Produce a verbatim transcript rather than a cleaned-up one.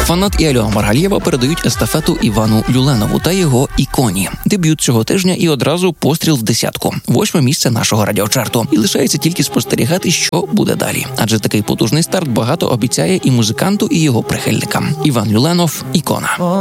Фанат і Альона Маргалієва передають естафету Івану Люленову та його «Іконі». Дебют цього тижня і одразу постріл в десятку. Восьме місце нашого радіочарту. І лишається тільки спостерігати, що буде далі. Адже такий потужний старт багато обіцяє і музиканту, і його прихильникам. Іван Люленов – «Ікона».